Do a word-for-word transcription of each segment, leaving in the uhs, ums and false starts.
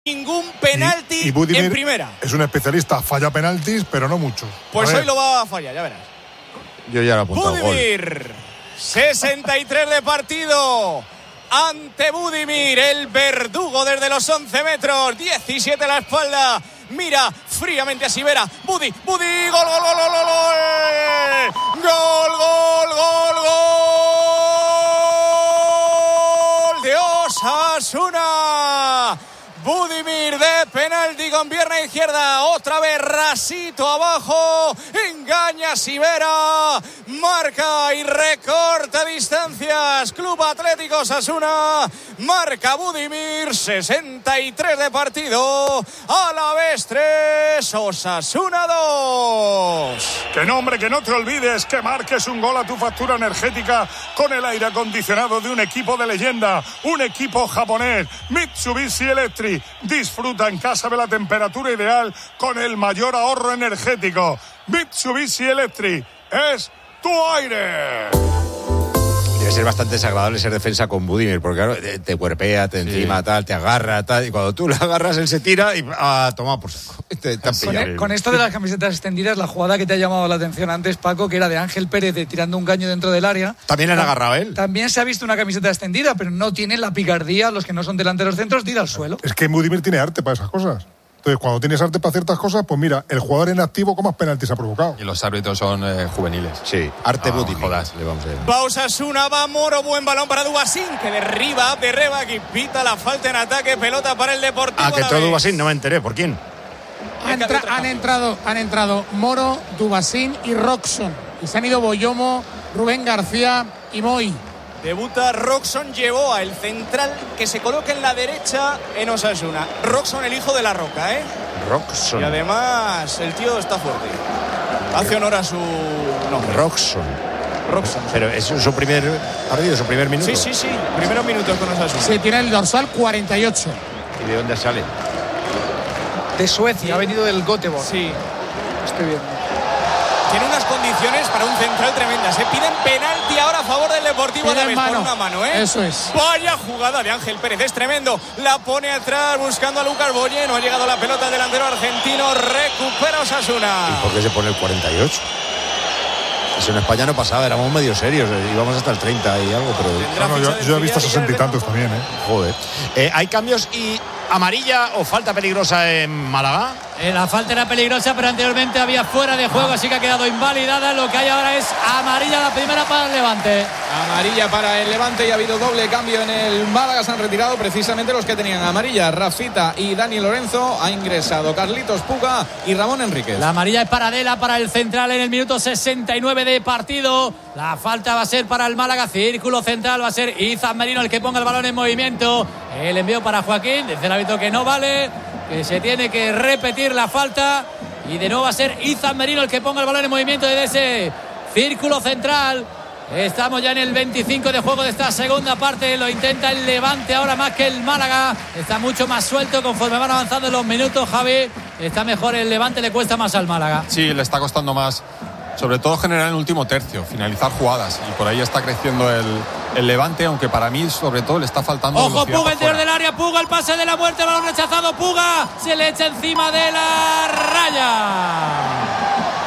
ningún penalti y, y Budimir en primera. Es un especialista, falla penaltis, pero no mucho. Pues hoy lo va a fallar, ya verás. Yo ya lo he apuntado. Budimir, gol. sesenta y tres de partido. Ante Budimir, el verdugo desde los once metros, diecisiete a la espalda. Mira fríamente a Sivera. Budi, Budi, gol, gol, gol, gol, gol. Gol, gol, gol, gol de Osasuna. Budimir de penalti con pierna izquierda, otra vez rasito abajo, engaña a Sivera, marca y recorta distancias. Club Atlético Osasuna, marca Budimir, sesenta y tres de partido, Alavés tres, Osasuna dos. Que no, hombre, que no te olvides que marques un gol a tu factura energética con el aire acondicionado de un equipo de leyenda, un equipo japonés, Mitsubishi Electric. Disfruta en casa de la temperatura ideal con el mayor ahorro energético. Mitsubishi Electric es tu aire. Debe ser bastante desagradable ser defensa con Budimir, porque claro, te, te cuerpea, te encima, sí. tal, te agarra, tal, y cuando tú la agarras él se tira y ah, toma por saco. Te, te con, el, con esto de las camisetas extendidas, la jugada que te ha llamado la atención antes, Paco, que era de Ángel Pérez de tirando un caño dentro del área. También le han agarrado él. También se ha visto una camiseta extendida, pero no tiene la picardía, los que no son delanteros centros, tira al suelo. Es que Budimir tiene arte para esas cosas. Entonces, cuando tienes arte para ciertas cosas, pues mira, el jugador en activo con más penaltis ha provocado. Y los árbitros son eh, juveniles. Sí, arte ah, Budimir. Jodas, le vamos a decir. Va Osasuna, va Moro, buen balón para Dubasín, que derriba, derreba, que pita la falta en ataque, pelota para el Deportivo. Ah, que entró Dubasín, no me enteré, ¿por quién? Han, entra, han, entrado, han entrado Moro, Dubasín y Roxon. Y se han ido Boyomo, Rubén García y Moy. Debuta Roxon, llevó al central que se coloca en la derecha en Osasuna. Roxon, el hijo de la Roca, ¿eh? Roxon. Y además el tío está fuerte. Hace honor a su nombre. Roxon. Roxon. Pero es su primer partido, su primer minuto. Sí, sí, sí. Primeros minutos con Osasuna. Sí, tiene el dorsal cuarenta y ocho. ¿Y de dónde sale? De Suecia, sí. Ha venido del Göteborg. Sí. Estoy viendo. Tiene unas condiciones para un central tremendas. Se piden penalti ahora a favor del Deportivo Alavés por una mano, ¿eh? Eso es. Vaya jugada de Ángel Pérez, es tremendo. La pone atrás buscando a Lucas Boyé. No ha llegado la pelota al delantero argentino. Recupera Osasuna. ¿Y por qué se pone el cuarenta y ocho? Eso en España no pasaba, éramos medio serios. Íbamos hasta el treinta y algo, pero. No, no, yo, yo he visto sesenta y tantos también, ¿eh? Joder. Eh, ¿Hay cambios y amarilla o falta peligrosa en Málaga? Eh, la falta era peligrosa, pero anteriormente había fuera de juego, así que ha quedado invalidada. Lo que hay ahora es amarilla, la primera para el Levante. Amarilla para el Levante y ha habido doble cambio en el Málaga. Se han retirado precisamente los que tenían amarilla. Rafita y Dani Lorenzo. Ha ingresado Carlitos Puga y Ramón Enríquez. La amarilla es para Adela, para el central en el minuto sesenta y nueve de partido. La falta va a ser para el Málaga. Círculo central va a ser Izan Merino el que ponga el balón en movimiento. El envío para Joaquín. Dice el árbitro que no vale, que se tiene que repetir la falta y de nuevo va a ser Izan Merino el que ponga el balón en movimiento desde ese círculo central. Estamos ya en el veinticinco de juego de esta segunda parte. Lo intenta el Levante ahora más que el Málaga. Está mucho más suelto conforme van avanzando los minutos, Javi. Está mejor el Levante, le cuesta más al Málaga. Sí, le está costando más, sobre todo generar en el último tercio, finalizar jugadas, y por ahí está creciendo el, el Levante, aunque para mí sobre todo le está faltando. Ojo, Puga, interior del área, Puga, el pase de la muerte, balón rechazado, Puga se le echa encima de la raya.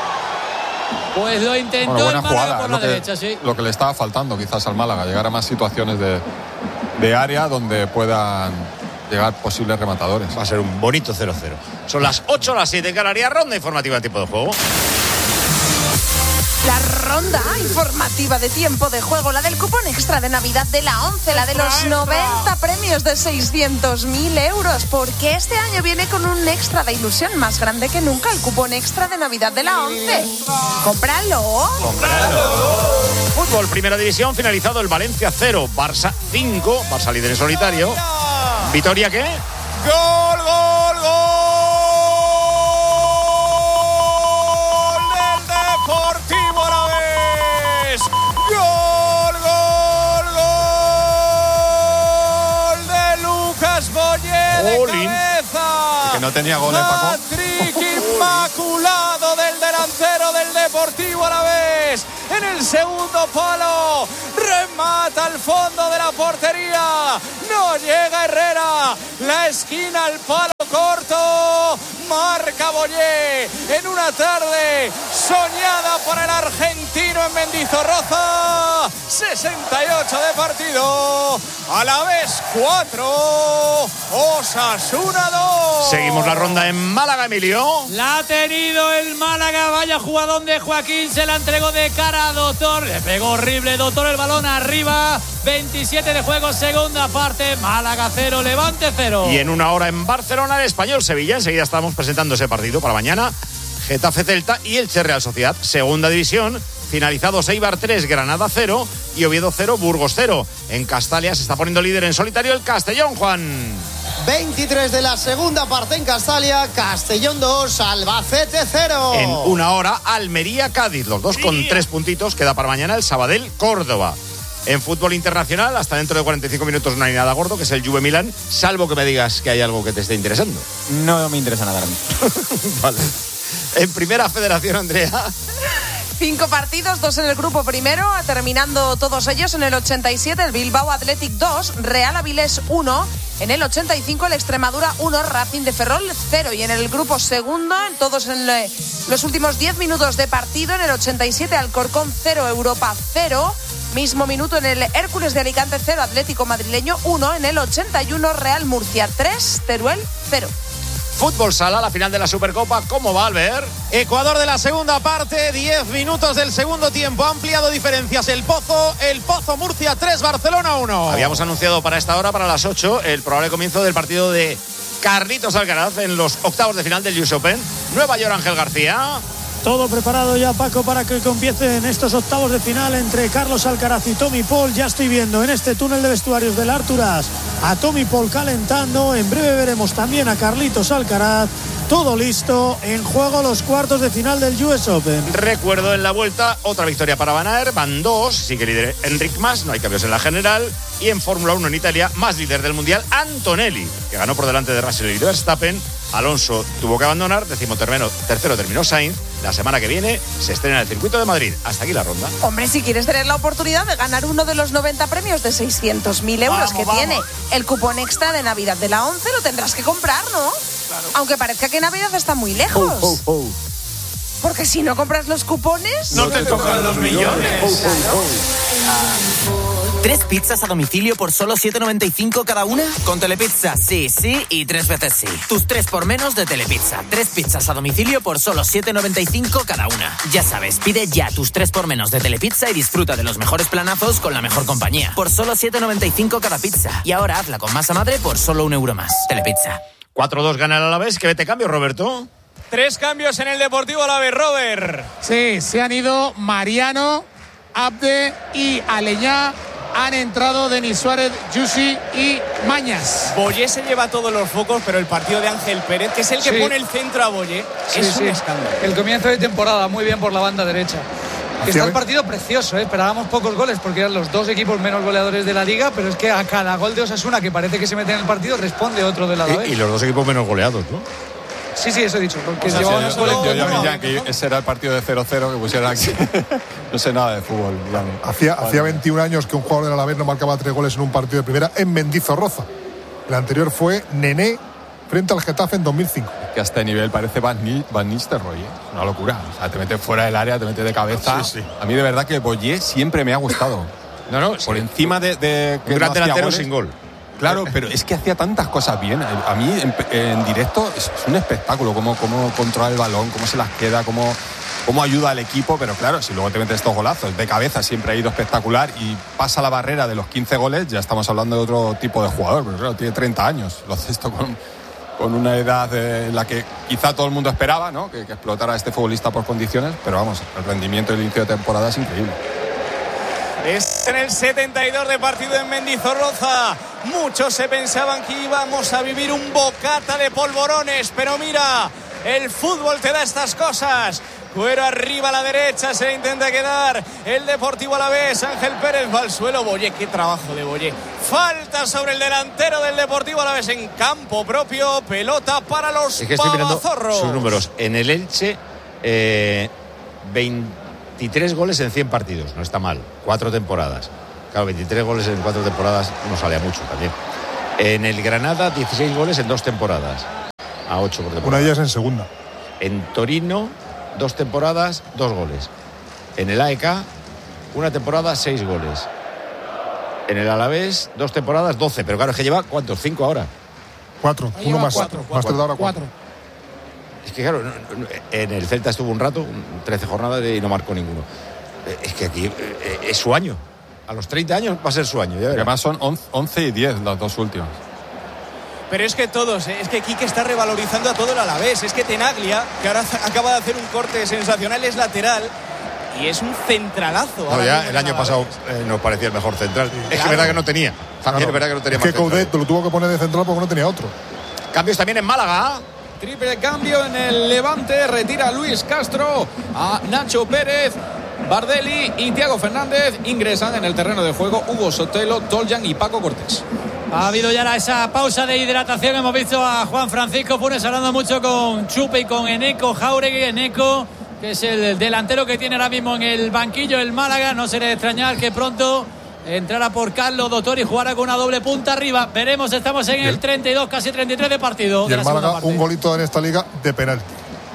Pues lo intentó bueno, buena el Málaga jugada, por la lo que, derecha, sí. Lo que le estaba faltando quizás al Málaga, llegar a más situaciones de, de área donde puedan llegar posibles rematadores. Va a ser un bonito cero cero. Son las ocho, las siete en Canarias, ronda informativa en tiempo de juego. La ronda informativa de tiempo de juego, la del cupón extra de Navidad de la once, la de los noventa premios de seiscientos mil euros, porque este año viene con un extra de ilusión más grande que nunca, el cupón extra de Navidad de la once. ¡Cómpralo! ¡Cómpralo! Fútbol, primera división, finalizado el Valencia cero, Barça cinco, Barça líder en solitario. ¿Vitoria qué? ¡Gol, gol, gol! no tenía goles, Paco. Hat-trick inmaculado del delantero del Deportivo Alavés. En el segundo palo, remata al fondo de la portería. No llega Herrera. La esquina al palo corto. Marca Boyé en una tarde soñada por el argentino en Mendizorroza. sesenta y ocho de partido. Alavés cuatro, Osasuna dos. Seguimos la ronda en Málaga, Emilio. La ha tenido el Málaga. Vaya jugadón de Joaquín. Se la entregó de cara a Doctor. Le pegó horrible Doctor el balón arriba. veintisiete de juego, segunda parte. Málaga cero, Levante cero. Y en una hora en Barcelona, el Español Sevilla. Enseguida estamos presentando ese partido para mañana. Getafe Celta y Elche Real Sociedad. Segunda división. Finalizados Eibar tres, Granada cero y Oviedo cero, Burgos cero. En Castalia se está poniendo líder en solitario el Castellón, Juan. veintitrés de la segunda parte en Castalia, Castellón dos, Albacete cero. En una hora, Almería Cádiz, los dos con tres puntitos. Queda para mañana el Sabadell Córdoba. En fútbol internacional, hasta dentro de cuarenta y cinco minutos no hay nada gordo, que es el Juve Milán, salvo que me digas que hay algo que te esté interesando. No me interesa nada. Vale. En Primera Federación, Andrea. Cinco partidos, dos en el grupo primero, terminando todos ellos en el ochenta y siete, el Bilbao Athletic dos, Real Avilés uno, en el ochenta y cinco el Extremadura uno, Racing de Ferrol cero, y en el grupo segundo, todos en los últimos diez minutos de partido, en el ochenta y siete Alcorcón cero, Europa cero, mismo minuto en el Hércules de Alicante cero, Atlético Madrileño uno, en el ochenta y uno Real Murcia tres, Teruel cero. Fútbol sala, la final de la Supercopa, ¿cómo va, Albert? Ecuador de la segunda parte, diez minutos del segundo tiempo, ha ampliado diferencias el Pozo, el Pozo Murcia tres, Barcelona uno. Habíamos anunciado para esta hora, para las ocho, el probable comienzo del partido de Carlitos Alcaraz en los octavos de final del U S Open. Nueva York, Ángel García. Todo preparado ya, Paco, para que comiencen estos octavos de final entre Carlos Alcaraz y Tommy Paul. Ya estoy viendo en este túnel de vestuarios del Arturas a Tommy Paul calentando. En breve veremos también a Carlitos Alcaraz. Todo listo, en juego los cuartos de final del U S Open. Recuerdo en la vuelta, otra victoria para Van Aert, van dos, sigue líder Enric Mas, no hay cambios en la general. Y en Fórmula uno en Italia, más líder del Mundial, Antonelli, que ganó por delante de Russell y Verstappen. Alonso tuvo que abandonar, decimotercero tercero terminó Sainz. La semana que viene se estrena el circuito de Madrid. Hasta aquí la ronda. Hombre, si quieres tener la oportunidad de ganar uno de los noventa premios de seiscientos mil euros vamos, que vamos. tiene el cupón extra de Navidad de la once, lo tendrás que comprar, ¿no? Claro. Aunque parezca que Navidad está muy lejos. Oh, oh, oh. Porque si no compras los cupones... No te tocan los millones. Oh, oh, oh. ¿Tres pizzas a domicilio por solo siete noventa y cinco cada una? Con Telepizza, sí, sí y tres veces sí. Tus tres por menos de Telepizza. Tres pizzas a domicilio por solo siete noventa y cinco cada una. Ya sabes, pide ya tus tres por menos de Telepizza y disfruta de los mejores planazos con la mejor compañía. Por solo siete noventa y cinco cada pizza. Y ahora hazla con masa madre por solo un euro más. Telepizza. cuatro dos gana el Alavés. ¿Qué vete cambio, Roberto? Tres cambios en el Deportivo Alavés, Robert. Sí, se han ido Mariano, Abde y Aleñá. Han entrado Denis Suárez, Yusi y Mañas. Boyé se lleva todos los focos, pero el partido de Ángel Pérez, que es el que sí. pone el centro a Boyé, sí, es sí. un escándalo. El comienzo de temporada, muy bien por la banda derecha. Que está el partido precioso, ¿eh? Esperábamos pocos goles porque eran los dos equipos menos goleadores de la liga, pero es que a cada gol de Osasuna que parece que se mete en el partido responde otro de la y, y los dos equipos menos goleados, ¿no? Sí, sí, eso he dicho. Porque o sea, llevaban sí, yo, yo, yo, yo ya que ese era el partido de cero cero que pusieron aquí. No sé nada de fútbol. Ya no. Hacía, vale. hacía veintiún años que un jugador del Alavés no marcaba tres goles en un partido de primera en Mendizorroza. El anterior fue Nené frente al Getafe en dos mil cinco. Que a este nivel parece Van, Van Nistelrooy, ¿eh? Una locura. O sea, te metes fuera del área, te metes de cabeza. Sí, sí. A mí de verdad que Boyé siempre me ha gustado. No, no. Por sí. encima de, de que un gran no delantero sin gol. Claro, pero es que hacía tantas cosas bien. A mí, en, en directo, es, es un espectáculo cómo, cómo controla el balón, cómo se las queda, cómo, cómo ayuda al equipo. Pero claro, si luego te metes estos golazos de cabeza, siempre ha ido espectacular y pasa la barrera de los quince goles, ya estamos hablando de otro tipo de jugador. Pero claro, tiene treinta años. Lo hace esto con, con una edad en la que quizá todo el mundo esperaba, ¿no? que, que explotara a este futbolista por condiciones. Pero vamos, el rendimiento del inicio de temporada es increíble. Es en el setenta y dos de partido en Mendizorroza. Muchos se pensaban que íbamos a vivir un bocata de polvorones, pero mira, el fútbol te da estas cosas. Cuero arriba a la derecha, se intenta quedar el Deportivo Alavés. Ángel Pérez va al suelo. Boyé, qué trabajo de Boyé. Falta sobre el delantero del Deportivo Alavés en campo propio. Pelota para los es que estoy mirando Pavazorros. Sus números. En el Elche, eh, veintitrés goles en cien partidos. No está mal. Cuatro temporadas. Claro, veintitrés goles en cuatro temporadas no sale a mucho también. En el Granada, dieciséis goles en dos temporadas. A ocho por temporada. Una de ellas en segunda. En Torino, dos temporadas, dos goles. En el A E K, una temporada, seis goles. En el Alavés, dos temporadas, doce. Pero claro, es que lleva, ¿cuántos? ¿Cinco ahora? Cuatro. Uno más. Cuatro, Más cuatro, tres de ahora cuatro. cuatro. Es que claro, no, no, en el Celta estuvo un rato, trece jornadas y no marcó ninguno. Es que aquí eh, es su año. A los treinta años va a ser su año. Ya además son once y diez las dos últimas. Pero es que todos, ¿eh? Es que Quique está revalorizando a todo el Alavés. Es que Tenaglia, que ahora acaba de hacer un corte sensacional, es lateral y es un centralazo. No, ya el año pasado eh, nos parecía el mejor central. Sí, es claro. que es verdad que no tenía. También claro. es verdad que no tenía es más que Coudet lo tuvo que poner de central porque no tenía otro. Cambios también en Málaga. Triple cambio en el Levante. Retira a Luis Castro, a Nacho Pérez, Bardelli y Thiago Fernández. Ingresan en el terreno de juego Hugo Sotelo, Toljan y Paco Cortés. Ha habido ya esa pausa de hidratación. Hemos visto a Juan Francisco Funes hablando mucho con Chupe y con Eneco Jauregui. Eneco, que es el delantero que tiene ahora mismo en el banquillo el Málaga. No será de extrañar que pronto entrará por Carlos Doctor y jugará con una doble punta arriba. Veremos, estamos en el treinta y dos, casi treinta y tres de partido. Y de el la Málaga, parte. un golito en esta liga de penalti.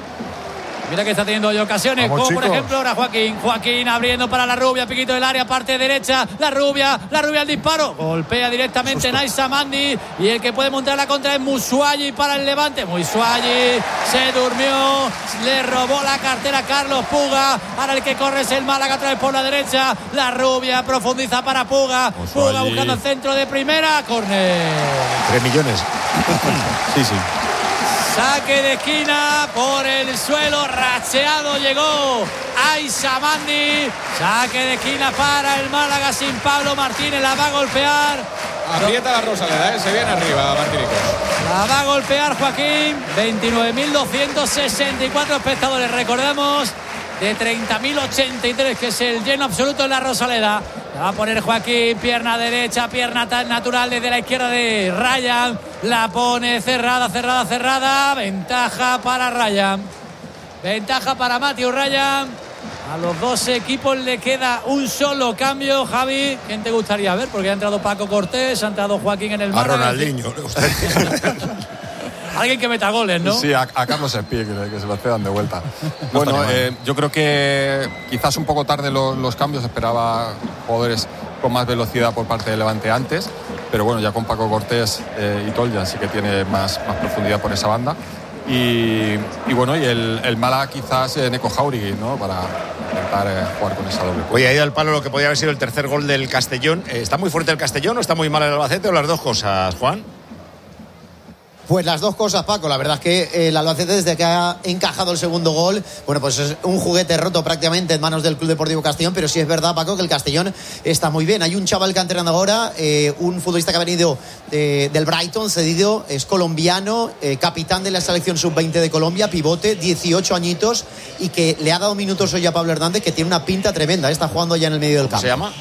Mira que está teniendo hoy ocasiones, Vamos, como chicos. por ejemplo ahora Joaquín. Joaquín abriendo para la Rubia, piquito del área, parte derecha, la Rubia, la Rubia al disparo. Golpea directamente Naisa Mandi y el que puede montar la contra es Musuayi para el Levante. Musuayi se durmió, le robó la cartera Carlos Puga. Ahora el que corre es el Málaga, trae por la derecha. La Rubia profundiza para Puga. Musuayi. Puga buscando el centro de primera, córner. Tres millones. Sí, sí. Saque de esquina por el suelo, racheado llegó Aisa Mandi. Saque de esquina para el Málaga sin Pablo Martínez, la va a golpear. Aprieta la Rosaleda, ¿eh? Se viene arriba Martínez. La va a golpear Joaquín. veintinueve mil doscientos sesenta y cuatro espectadores, recordemos, de treinta mil ochenta y tres, que es el lleno absoluto en la Rosaleda. La va a poner Joaquín, pierna derecha, pierna tan natural desde la izquierda de Ryan. La pone cerrada, cerrada, cerrada. Ventaja para Ryan. Ventaja para Matthew Ryan. A los dos equipos le queda un solo cambio. Javi, ¿quién te gustaría ver? Porque ha entrado Paco Cortés, ha entrado Joaquín en el A Málaga. Ronaldinho. Alguien que meta goles, ¿no? Sí, a, a Carlos Espí, que, que se los pegan de vuelta. Bueno, eh, yo creo que quizás un poco tarde los, los cambios. Esperaba jugadores con más velocidad por parte de Levante antes. Pero bueno, ya con Paco Cortés eh, y Toljan sí que tiene más, más profundidad por esa banda. Y, y bueno, y el, el Málaga quizás eh, Eneco Jauregui, ¿no? Para intentar eh, jugar con esa doble. Oye, ha ido al palo lo que podría haber sido el tercer gol del Castellón. ¿Está muy fuerte el Castellón o está muy mal el Albacete o las dos cosas, Juan? Pues las dos cosas, Paco. La verdad es que el Albacete, desde que ha encajado el segundo gol, bueno, pues es un juguete roto prácticamente en manos del Club Deportivo Castellón, pero sí es verdad, Paco, que el Castellón está muy bien. Hay un chaval que ha entrenado ahora, eh, un futbolista que ha venido eh, del Brighton, cedido, es colombiano, eh, capitán de la selección sub veinte de Colombia, pivote, dieciocho añitos, y que le ha dado minutos hoy a Pablo Hernández, que tiene una pinta tremenda, está jugando ya en el medio del campo. ¿Se llama?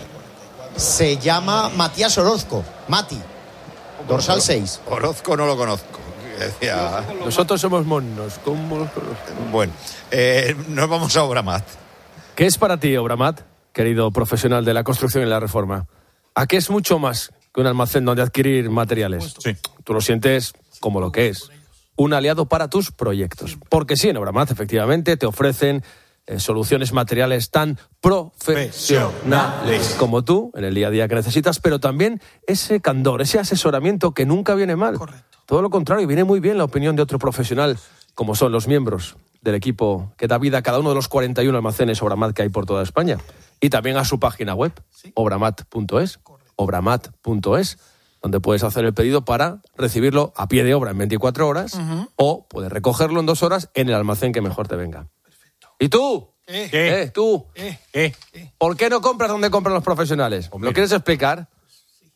Se llama Matías Orozco, Mati. Dorsal seis. Orozco no lo conozco. Decía... Nosotros somos monos. ¿Cómo? Bueno, eh, nos vamos a Obramat. ¿Qué es para ti, Obramat, querido profesional de la construcción y la reforma? ¿A qué es mucho más que un almacén donde adquirir materiales? Sí. Tú lo sientes como lo que es, un aliado para tus proyectos. Porque sí, en Obramat, efectivamente, te ofrecen Eh, soluciones materiales tan profesionales como tú en el día a día que necesitas, pero también ese candor, ese asesoramiento que nunca viene mal. Correcto. Todo lo contrario, viene muy bien la opinión de otro profesional, como son los miembros del equipo que da vida a cada uno de los cuarenta y uno almacenes Obramat que hay por toda España. Y también a su página web, ¿sí? obramat punto es, obramat punto es, donde puedes hacer el pedido para recibirlo a pie de obra en veinticuatro horas, uh-huh. o puedes recogerlo en dos horas en el almacén que mejor te venga. ¿Y tú? ¿Qué? ¿Qué? ¿Eh? ¿Tú? ¿Qué? ¿Qué? ¿Por qué no compras donde compran los profesionales? Hombre. ¿Lo quieres explicar?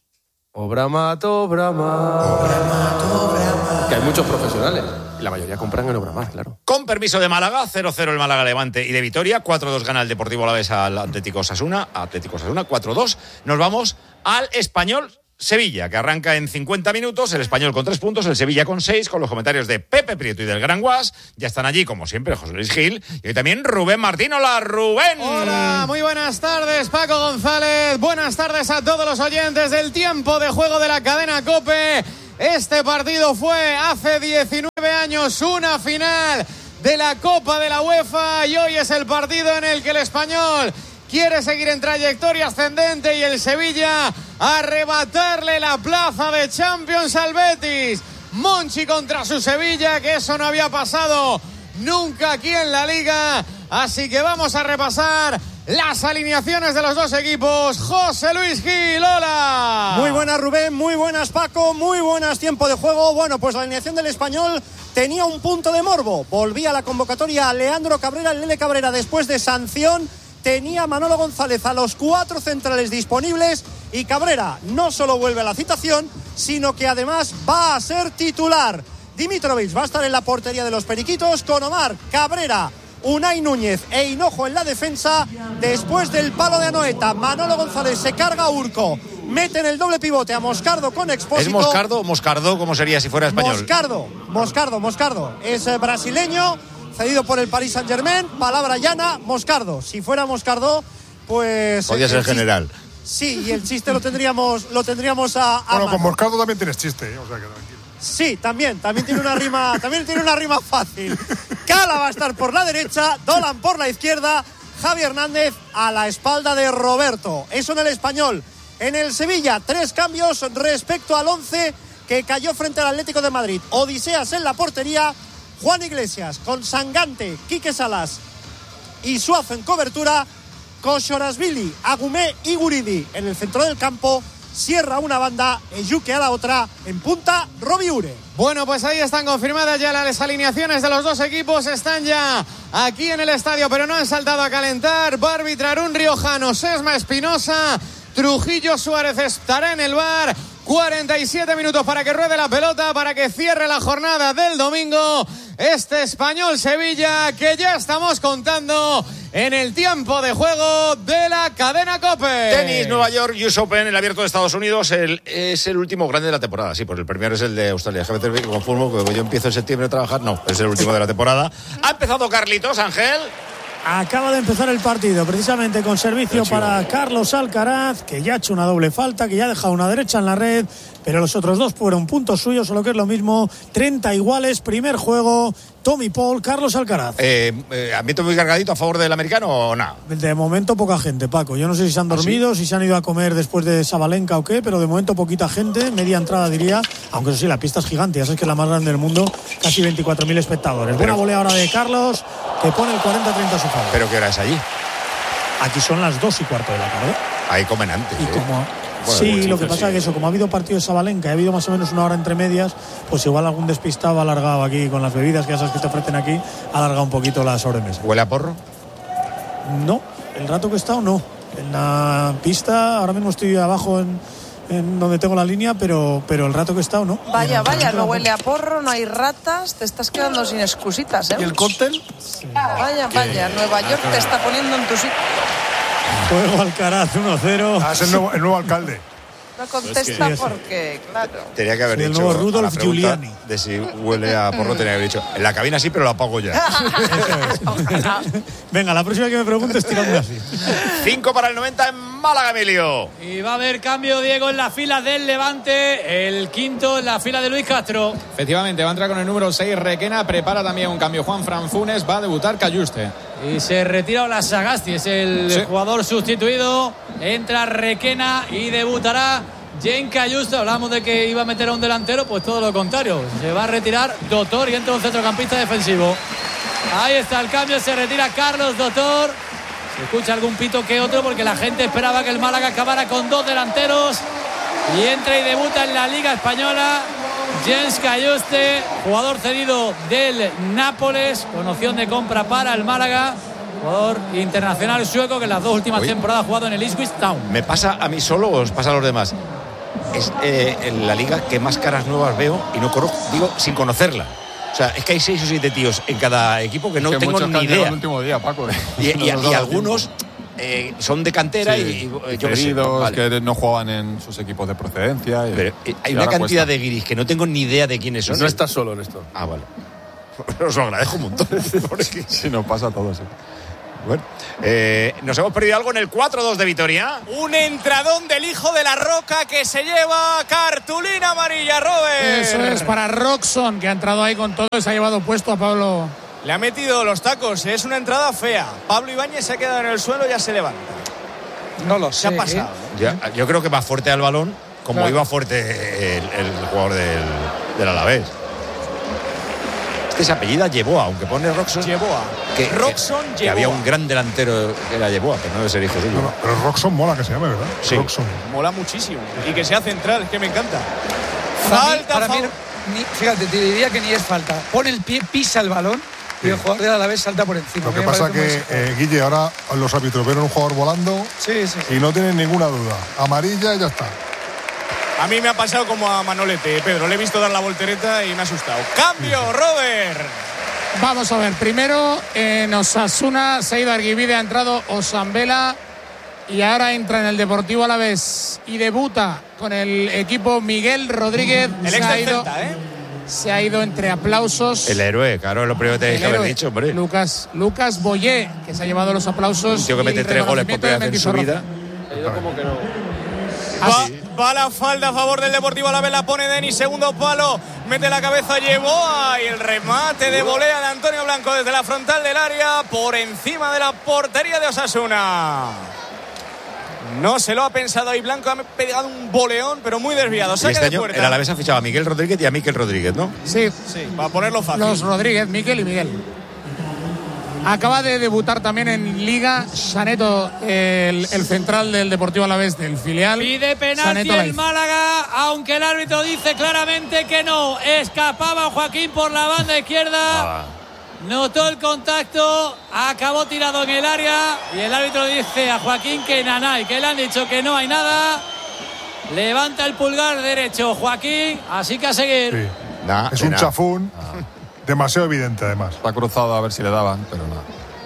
Obra Mat, Obra Mat. Obra Mat, Obra Mat. Que hay muchos profesionales. Y la mayoría compran en Obra Mat, claro. Con permiso de Málaga, cero cero el Málaga Levante y de Vitoria, cuatro dos gana el Deportivo Alavés al Atlético Osasuna, Atlético Osasuna, cuatro dos. Nos vamos al Español Sevilla, que arranca en cincuenta minutos, el Español con tres puntos, el Sevilla con seis, con los comentarios de Pepe Prieto y del Gran Guas. Ya están allí, como siempre, José Luis Gil y hoy también Rubén Martín. Hola, Rubén. Hola, muy buenas tardes, Paco González. Buenas tardes a todos los oyentes del tiempo de juego de la cadena COPE. Este partido fue hace diecinueve años una final de la Copa de la UEFA y hoy es el partido en el que el Español quiere seguir en trayectoria ascendente y el Sevilla arrebatarle la plaza de Champions al Betis. Monchi contra su Sevilla, que eso no había pasado nunca aquí en la Liga. Así que vamos a repasar las alineaciones de los dos equipos. José Luis Gil, hola. Muy buenas, Rubén, muy buenas, Paco, muy buenas, tiempo de juego. Bueno, pues la alineación del Español tenía un punto de morbo. Volvía a la convocatoria a Leandro Cabrera, el Lele Cabrera, después de sanción. Tenía Manolo González a los cuatro centrales disponibles y Cabrera no solo vuelve a la citación, sino que además va a ser titular. Dimitrovic va a estar en la portería de los Periquitos con Omar, Cabrera, Unai Núñez e Hinojo en la defensa. Después del palo de Anoeta, Manolo González se carga a Urco, mete en el doble pivote a Moscardo con Expósito. ¿Es Moscardo o Moscardo? ¿Cómo sería si fuera español? Moscardo, Moscardo, Moscardo. Es eh, brasileño, cedido por el Paris Saint-Germain, palabra llana, Moscardo. Si fuera Moscardo, pues... Podría ser chiste, general. Sí, y el chiste lo tendríamos, lo tendríamos a, a Bueno, mano. con Moscardo también tienes chiste, ¿eh? O sea que tranquilo. Sí, también, también tiene una rima, también tiene una rima fácil. Cala va a estar por la derecha, Dolan por la izquierda, Javi Hernández a la espalda de Roberto. Eso en el Español. En el Sevilla, tres cambios respecto al once que cayó frente al Atlético de Madrid. Odiseas en la portería, Juan Iglesias con Sangante, Quique Salas y Suazo en cobertura, Koshorasvili, Agumé y Guridi en el centro del campo. Cierra una banda, Eyuke a la otra, en punta, Robiure. Bueno, pues ahí están confirmadas ya las alineaciones de los dos equipos. Están ya aquí en el estadio, pero no han saltado a calentar. Va a arbitrar un riojano, Sesma Espinosa. Trujillo Suárez estará en el bar. cuarenta y siete minutos para que ruede la pelota, para que cierre la jornada del domingo. Este Español Sevilla que ya estamos contando en el tiempo de juego de la cadena COPE. Tenis, Nueva York, U S Open, el Abierto de Estados Unidos, el, es el último grande de la temporada. Sí, pues el primero es el de Australia. Déjame te conformo, porque yo empiezo en septiembre a trabajar. No, es el último de la temporada. Ha empezado Carlitos, Ángel. Acaba de empezar el partido, precisamente con servicio para Carlos Alcaraz, que ya ha hecho una doble falta, que ya ha dejado una derecha en la red, pero los otros dos fueron puntos suyos, solo que es lo mismo, treinta iguales, primer juego, Tommy Paul, Carlos Alcaraz. Eh, eh, ¿Ambiente muy cargadito a favor del americano o nada? De momento poca gente, Paco. Yo no sé si se han dormido, ¿Ah, sí? si se han ido a comer después de Sabalenka o qué, pero de momento poquita gente, media entrada diría, aunque eso sí, la pista es gigante, ya sabes que es la más grande del mundo, casi veinticuatro mil espectadores. Pero... buena volea ahora de Carlos, que pone el cuarenta treinta a su favor. ¿Pero qué hora es allí? Aquí son las dos y cuarto de la tarde. Ahí comen antes. Y ¿eh? como... Bueno, sí, pues, lo que sí, pasa es sí. que eso, como ha habido partido de Sabalenka y ha habido más o menos una hora entre medias, pues igual algún despistado ha alargado aquí con las bebidas que ya sabes que te ofrecen aquí, ha alargado un poquito la sobremesa. ¿Huele a porro? No, el rato que he estado no. En la pista, ahora mismo estoy abajo en, en donde tengo la línea, pero, pero el rato que he estado no. Vaya, vaya, no huele a porro, no hay ratas, te estás quedando sin excusitas, ¿eh? ¿Y el cóctel? Sí. Vaya, vaya, Nueva York te está poniendo en tu sitio. Juego Alcaraz uno cero. Ah, es el nuevo, el nuevo alcalde. No contesta es que... porque, claro. Tenía que haber sí, dicho el nuevo Rudolf Giuliani de si huele a porro, tenía que haber dicho en la cabina sí, pero lo apago ya. Venga, la próxima que me preguntes tirando así. Cinco para el noventa en Málaga, Emilio. Y va a haber cambio, Diego, en la fila del Levante, el quinto en la fila de Luis Castro. Efectivamente, va a entrar con el número seis Requena, prepara también un cambio Juan Fran Funes, va a debutar Cayuste. Y se retira la Sagasti, es el sí. jugador sustituido. Entra Requena y debutará Jane Cayuste. Hablamos de que iba a meter a un delantero, pues todo lo contrario. Se va a retirar Doctor y entra un centrocampista defensivo. Ahí está el cambio, se retira Carlos Doctor. Se escucha algún pito que otro porque la gente esperaba que el Málaga acabara con dos delanteros. Y entra y debuta en la Liga Española Jens Cayuste, jugador cedido del Nápoles, con opción de compra para el Málaga. Jugador internacional sueco que en las dos últimas Uy. temporadas ha jugado en el Ipswich Town. ¿Me pasa a mí solo o os pasa a los demás? es eh, en la liga que más caras nuevas veo y no conozco, digo, sin conocerla. O sea, es que hay seis o siete tíos en cada equipo que no que tengo ni idea. El último día, Paco. Y, y, y, y algunos eh, son de cantera sí, y, y yo queridos, que, sé, vale. que no juegan en sus equipos de procedencia. Y, Pero eh, hay una cantidad cuesta. de guiris que no tengo ni idea de quiénes son. No estás solo en esto. Ah, vale. Os lo agradezco un montón. Sí, sí, nos pasa a todos. Sí. Bueno, eh, nos hemos perdido algo en el cuatro dos de Vitoria. Un entradón del hijo de la Roca que se lleva cartulina amarilla, Robert. Eso es para Roxon, que ha entrado ahí con todo y se ha llevado puesto a Pablo. Le ha metido los tacos, es una entrada fea. Pablo Ibáñez se ha quedado en el suelo y ya se levanta. No lo sé. Se ha pasado. ¿eh? Ya, yo creo que va fuerte al balón, como claro. iba fuerte el, el jugador del, del Alavés. Se apellida Yeboa, aunque pone Roxon. Yeboa. Que, Roxon que, que había un gran delantero que era Yeboa, pero no debe ser hijo suyo. No, no, pero Roxon mola que se llame, ¿verdad? Sí. Roxon. Mola muchísimo. Y que sea central, es que me encanta. Para falta, mí, para mí ni, fíjate, te diría que ni es falta. Pone el pie, pisa el balón sí. y el jugador de Alavés salta por encima. Lo que pasa es que, eh, Guille, ahora los árbitros ven a un jugador volando sí, sí. y no tienen ninguna duda. Amarilla y ya está. A mí me ha pasado como a Manolete, Pedro. Le he visto dar la voltereta y me ha asustado. ¡Cambio, Robert! Vamos a ver, primero en Osasuna se ha ido Arguibide, ha entrado Osambela y ahora entra en el Deportivo Alavés y debuta con el equipo Miguel Rodríguez. El se ex ha del ido, Celta, ¿eh? Se ha ido entre aplausos. El héroe, claro, es lo primero que tenéis que haber dicho, hombre. Lucas, Lucas Boyé, que se ha llevado los aplausos. Un tío que mete tres goles por primera vez en su vida. Ha ido como que no. Va, va la falda a favor del Deportivo Alavés, la pone Denis, segundo palo, mete la cabeza Yeboa y el remate de volea de Antonio Blanco desde la frontal del área por encima de la portería de Osasuna. No se lo ha pensado ahí Blanco, ha pegado un boleón, pero muy desviado. Y este de año puerta. el Alavés ha fichado a Miguel Rodríguez y a Miquel Rodríguez, ¿no? Sí, sí, para ponerlo fácil. Los Rodríguez, Miquel y Miguel. Acaba de debutar también en Liga Saneto, el, el central del Deportivo Alavés del filial. Pide penalti el Málaga, aunque el árbitro dice claramente que no. Escapaba Joaquín por la banda izquierda. Ah. Notó el contacto, acabó tirado en el área y el árbitro dice a Joaquín que nanay, que le han dicho que no hay nada. Levanta el pulgar derecho Joaquín, así que a seguir. Sí. Nah, es un nah. chafún. Ah. Demasiado evidente, además. Está cruzado a ver si le daban, pero nada.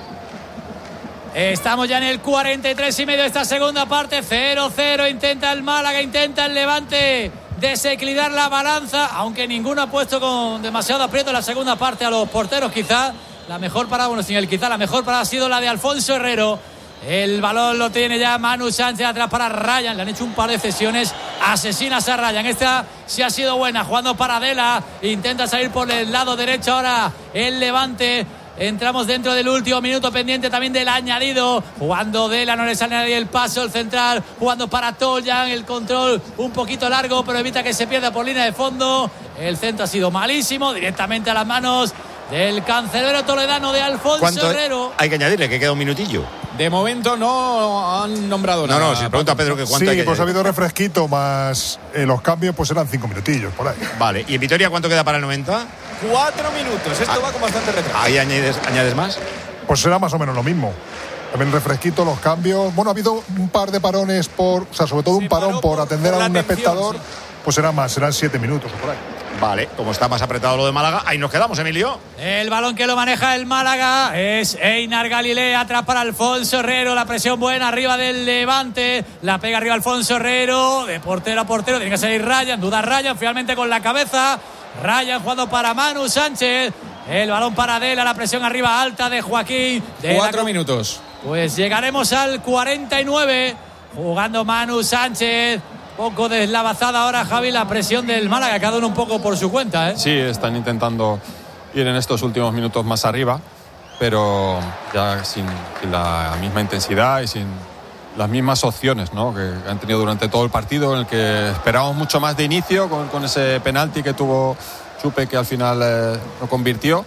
Estamos ya en el cuarenta y tres y medio de esta segunda parte. cero cero. Intenta el Málaga, intenta el Levante desequilibrar la balanza, aunque ninguno ha puesto con demasiado aprieto en la segunda parte a los porteros. Quizá la mejor parada, bueno, sin el quizá la mejor parada ha sido la de Alfonso Herrero. El balón lo tiene ya Manu Sánchez atrás para Ryan. Le han hecho un par de cesiones asesinas a Ryan. Esta sí ha sido buena. Jugando para Dela. Intenta salir por el lado derecho ahora el Levante. Entramos dentro del último minuto pendiente también del añadido. Jugando Dela, no le sale a nadie el paso. El central jugando para Toljan. El control un poquito largo, pero evita que se pierda por línea de fondo. El centro ha sido malísimo. Directamente a las manos del cancerbero toledano de Alfonso Herrero. Hay que añadirle que queda un minutillo. De momento no han nombrado nada. No, no, si pregunta a Pedro que cuánto sí, hay que pues ha habido refresquito más eh, los cambios, pues eran cinco minutillos por ahí. Vale, ¿y en Vitoria cuánto queda para el noventa? Cuatro minutos, esto ah, va con bastante retraso. ¿Ahí añades, añades más? Pues será más o menos lo mismo. También refresquito, los cambios. Bueno, ha habido un par de parones por, o sea, sobre todo un parón por, por atender por a un atención, espectador. Sí. Pues será más, serán siete minutos o por ahí. Vale, como está más apretado lo de Málaga, ahí nos quedamos, Emilio. El balón que lo maneja el Málaga es Einar Galilea, atrás para Alfonso Herrero, la presión buena arriba del Levante, la pega arriba Alfonso Herrero, de portero a portero, tiene que salir Ryan, duda Ryan, finalmente con la cabeza, Ryan jugando para Manu Sánchez, el balón para Dela, la presión arriba alta de Joaquín. De Cuatro la... minutos. Pues llegaremos al cuarenta y nueve, jugando Manu Sánchez. Poco deslavazada ahora, Javi, la presión del Málaga, cada uno un poco por su cuenta, ¿eh? Sí, están intentando ir en estos últimos minutos más arriba, pero ya sin, sin la misma intensidad y sin las mismas opciones, ¿no?, que han tenido durante todo el partido, en el que esperábamos mucho más de inicio con, con ese penalti que tuvo Chupe, que al final eh, lo convirtió,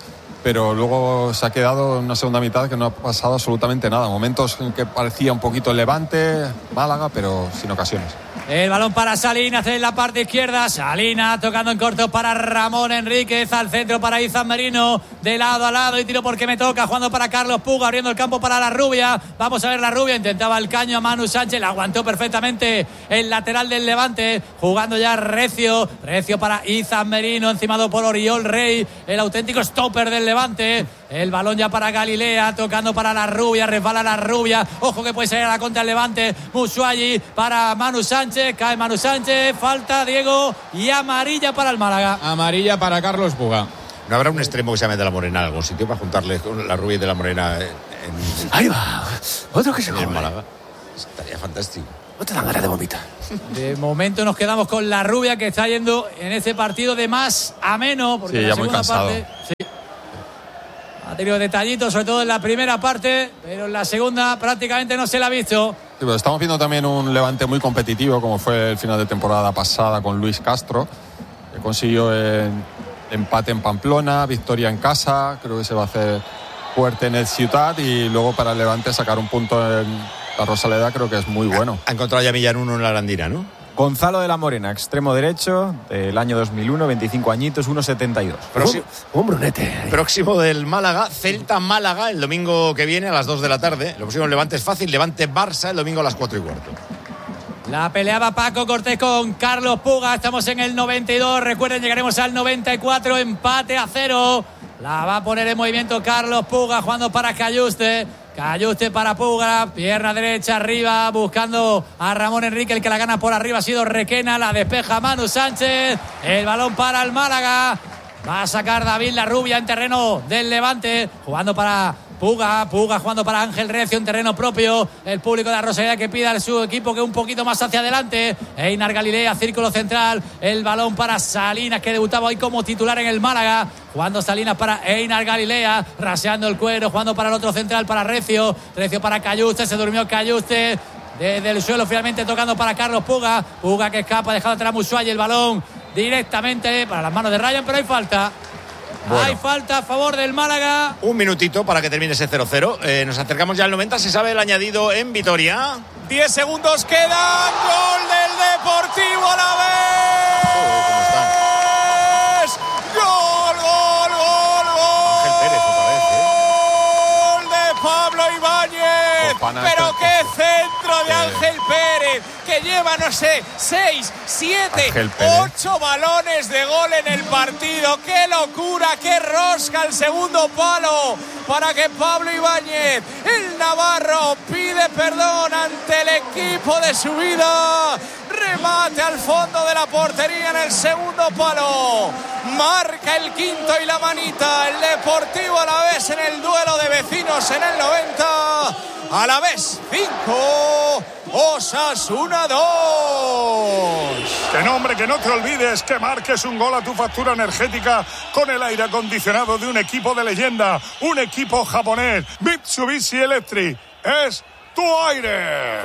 pero luego se ha quedado en una segunda mitad que no ha pasado absolutamente nada. Momentos en que parecía un poquito el Levante, Málaga, pero sin ocasiones. El balón para Salinas en la parte izquierda. Salinas tocando en corto para Ramón Enríquez. Al centro para Izan Merino. De lado a lado y tiro porque me toca. Jugando para Carlos Puga. Abriendo el campo para la Rubia. Vamos a ver la Rubia. Intentaba el caño a Manu Sánchez. La aguantó perfectamente el lateral del Levante. Jugando ya Recio. Recio para Izan Merino. Encimado por Oriol Rey. El auténtico stopper del Levante. El balón ya para Galilea. Tocando para la Rubia. Resbala la Rubia. Ojo que puede salir a la contra el Levante. Musuayi para Manu Sánchez. Cae Manu Sánchez, falta Diego y amarilla para el Málaga. Amarilla para Carlos Puga. ¿No habrá un extremo que se llame de la Morena en algún sitio para juntarle con la Rubia y de la Morena en, ahí va, otro que se en el Málaga? Estaría fantástico. No te dan ganas de vomitar. De momento nos quedamos con la Rubia, que está yendo en ese partido de más a menos, porque sí, en la ya muy segunda cansado. parte sí, ha tenido detallitos, sobre todo en la primera parte, pero en la segunda prácticamente no se la ha visto. Sí, pero estamos viendo también un Levante muy competitivo, como fue el final de temporada pasada con Luis Castro, que consiguió el empate en Pamplona, victoria en casa. Creo que se va a hacer fuerte en el Ciutat, y luego para el Levante sacar un punto en la Rosaleda creo que es muy bueno. Ha encontrado ya Millán uno en la Arandina, ¿no? Gonzalo de la Morena, extremo derecho, del año dos mil uno, veinticinco añitos, uno setenta y dos. Próximo, un brunete. Próximo del Málaga, Celta Málaga, el domingo que viene a las dos de la tarde. Lo próximo Levante es fácil, Levante Barça el domingo a las cuatro y cuarto. La peleaba Paco Cortés con Carlos Puga. Estamos en el noventa y dos. Recuerden, llegaremos al noventa y cuatro. Empate a cero. La va a poner en movimiento Carlos Puga, jugando para Cayuste. Cayuste para Puga, pierna derecha arriba, buscando a Ramón Enrique. El que la gana por arriba ha sido Requena. La despeja Manu Sánchez. El balón para el Málaga. Va a sacar David la Rubia en terreno del Levante, jugando para Puga, Puga jugando para Ángel Recio en terreno propio. El público de la Rosaleda que pide a su equipo que un poquito más hacia adelante. Einar Galilea, círculo central. El balón para Salinas, que debutaba hoy como titular en el Málaga. Jugando Salinas para Einar Galilea, raseando el cuero, jugando para el otro central, para Recio. Recio para Cayuste, se durmió Cayuste. Desde el suelo finalmente tocando para Carlos Puga. Puga que escapa, dejando atrás a Musuayi. El balón directamente para las manos de Ryan, pero hay falta. Bueno. Hay falta a favor del Málaga. Un minutito para que termine ese cero cero. Eh, nos acercamos ya al noventa. ¿Se sabe el añadido en Vitoria? diez segundos quedan. Gol del Deportivo Alavés. Gol, gol, gol, gol. Ángel Pérez otra vez, ¿eh? Gol de Pablo Ibáñez. Pero qué centro de Ángel Pérez, que lleva, no sé, seis, siete, ocho balones de gol en el partido. ¡Qué locura! ¡Qué rosca! El segundo palo para que Pablo Ibáñez, el navarro, pide perdón ante el equipo de su vida. Remate al fondo de la portería en el segundo palo. Marca el quinto y la manita. El Deportivo Alavés en el duelo de vecinos en el noventa. Alavés cinco, Osasuna dos. Que no, hombre, que no te olvides que marques un gol a tu factura energética con el aire acondicionado de un equipo de leyenda, un equipo japonés. Mitsubishi Electric es tu aire.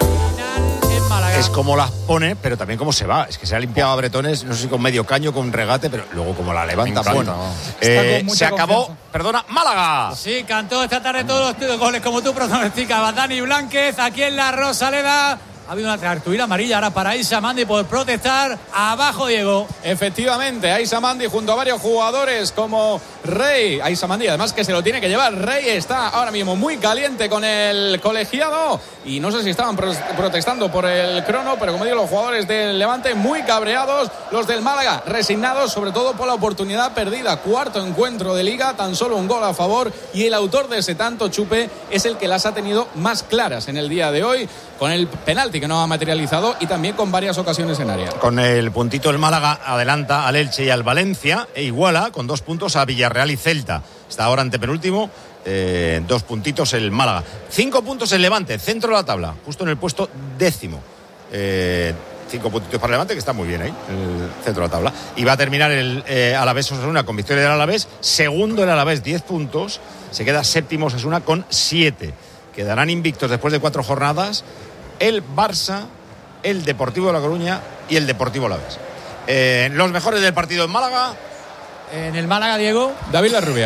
Es como las pone, pero también como se va. Es que se ha limpiado a Bretones, no sé si con medio caño, con regate, pero luego como la levanta. Bueno, eh, se acabó, confianza. Perdona, Málaga. Sí, cantó esta tarde todos los goles como tú pronosticabas. Dani Blánquez, aquí en la Rosaleda. Ha habido una cartulina amarilla ahora para Aisa Mandi por protestar. Abajo, Diego. Efectivamente, Aisa Mandi junto a varios jugadores como Rey. Aisa Mandi, además que se lo tiene que llevar. Rey está ahora mismo muy caliente con el colegiado. Y no sé si estaban pro- protestando por el crono, pero como digo, los jugadores del Levante muy cabreados. Los del Málaga resignados, sobre todo por la oportunidad perdida. Cuarto encuentro de Liga, tan solo un gol a favor. Y el autor de ese tanto, Chupe, es el que las ha tenido más claras en el día de hoy, con el penalti que no ha materializado y también con varias ocasiones en área. Con el puntito el Málaga adelanta al Elche y al Valencia e iguala con dos puntos a Villarreal y Celta. Está ahora antepenúltimo, eh, dos puntitos el Málaga. Cinco puntos el Levante, centro de la tabla, justo en el puesto décimo. Eh, cinco puntitos para el Levante, que está muy bien ahí, el centro de la tabla. Y va a terminar el eh, Alavés Osasuna con victoria del Alavés. Segundo el Alavés, diez puntos. Se queda séptimo Osasuna con siete. Quedarán invictos después de cuatro jornadas el Barça, el Deportivo de La Coruña y el Deportivo Alavés. Eh, los mejores del partido en Málaga. En el Málaga, Diego. David Larrubia.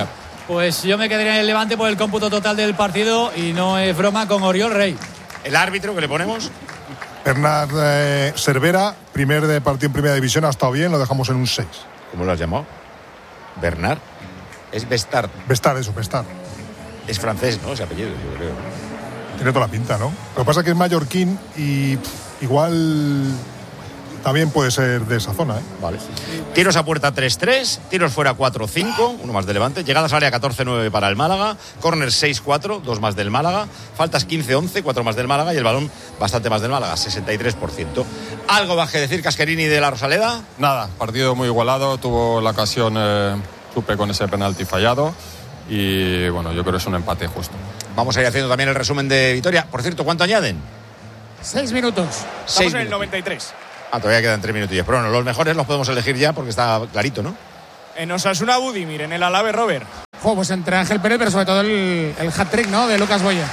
Pues yo me quedaría en el Levante por el cómputo total del partido y no es broma con Oriol Rey. ¿El árbitro que le ponemos? Bernard eh, Cervera, primer de partido en primera división, ha estado bien, lo dejamos en un seis. ¿Cómo lo has llamado? ¿Bernard? Es Bestard. Bestard, eso, Bestard. Es francés, ¿no? Ese apellido, yo creo. Tiene toda la pinta, ¿no? Lo que pasa es que es mallorquín y pff, igual también puede ser de esa zona, ¿eh? Vale. Tiros a puerta tres tres, tiros fuera cuatro cinco, uno más de Levante, llegadas al área catorce nueve para el Málaga, córner seis cuatro, dos más del Málaga, faltas quince once, cuatro más del Málaga y el balón bastante más del Málaga, sesenta y tres por ciento. ¿Algo más que decir Casquerini de la Rosaleda? Nada, partido muy igualado, tuvo la ocasión eh, Supe con ese penalti fallado y bueno, yo creo que es un empate justo. Vamos a ir haciendo también el resumen de Vitoria. Por cierto, ¿cuánto añaden? Seis minutos. Seis Estamos en el minutos. noventa y tres. Ah, todavía quedan tres minutillos. Pero bueno, los mejores los podemos elegir ya porque está clarito, ¿no? En Osasuna Budimir, en el Alave Robert. Jo, pues entre Ángel Pérez, pero sobre todo el, el hat-trick, ¿no? De Lucas Boya.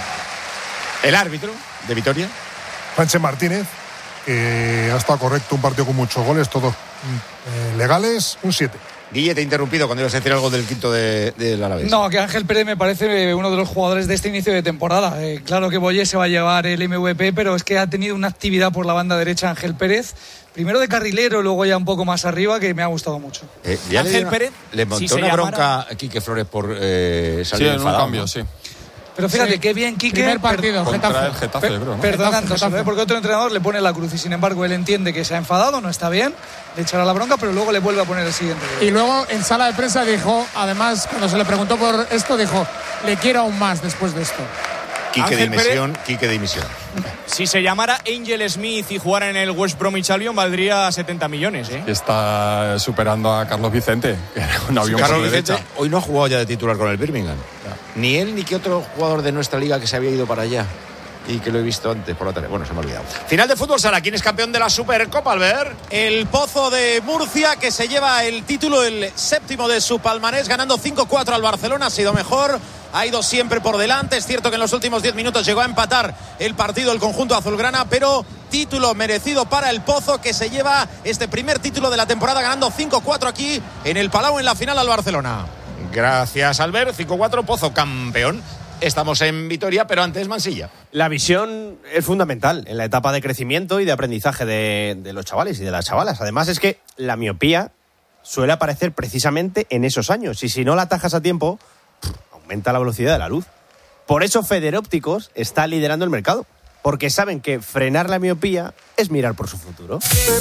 El árbitro de Vitoria. Sánchez Martínez, que ha estado correcto, un partido con muchos goles, todos eh, legales, un siete. Guille, te he interrumpido cuando ibas a decir algo del quinto del de, de Alavés. No, que Ángel Pérez me parece uno de los jugadores de este inicio de temporada. Eh, claro que Boye se va a llevar el M V P, pero es que ha tenido una actividad por la banda derecha Ángel Pérez. Primero de carrilero, luego ya un poco más arriba, que me ha gustado mucho. Eh, ya Ángel le una, Pérez, le montó si una llamara... bronca a Quique Flores por eh, salir Sí, en un enfadado, cambio, ¿no? sí. Pero fíjate, Sí. qué bien, Quique. Primer partido, Contra Getafe. el Getafe, Per- bro, ¿no? Perdonándoselo, Getafe. ¿eh? Porque otro entrenador le pone la cruz y sin embargo él entiende que se ha enfadado, no está bien, le echará la bronca, pero luego le vuelve a poner el siguiente. Y luego en sala de prensa dijo, además, cuando se le preguntó por esto, dijo, le quiero aún más después de esto. Quique de Ángel dimisión, Quique de dimisión. Si se llamara Angel Smith y jugara en el West Bromwich Albion, valdría setenta millones, ¿eh? Y está superando a Carlos Vicente, que era un avión Carlos por Vicente derecha. hoy no ha jugado ya de titular con el Birmingham. Ni él ni que otro jugador de nuestra liga que se había ido para allá. Y que lo he visto antes por la tele. Bueno, se me ha olvidado. Final de fútbol sala. ¿Quién es campeón de la Supercopa, Albert? El Pozo de Murcia, que se lleva el título, el séptimo de su palmarés, ganando cinco cuatro al Barcelona. Ha sido mejor, ha ido siempre por delante. Es cierto que en los últimos diez minutos llegó a empatar el partido el conjunto azulgrana, pero título merecido para el Pozo, que se lleva este primer título de la temporada, ganando cinco cuatro aquí en el Palau en la final al Barcelona. Gracias, Albert. cinco cuatro, Pozo campeón. Estamos en Vitoria, pero antes Mansilla. La visión es fundamental en la etapa de crecimiento y de aprendizaje de, de los chavales y de las chavalas. Además es que la miopía suele aparecer precisamente en esos años y si no la atajas a tiempo, aumenta la velocidad de la luz. Por eso Federópticos está liderando el mercado, porque saben que frenar la miopía es mirar por su futuro.